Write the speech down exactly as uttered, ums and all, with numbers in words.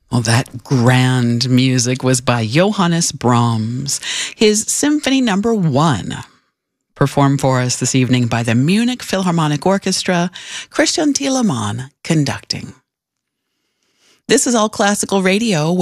Well, that grand music was by Johannes Brahms. His Symphony Number One, performed for us this evening by the Munich Philharmonic Orchestra, Christian Thielemann conducting. This is All Classical Radio.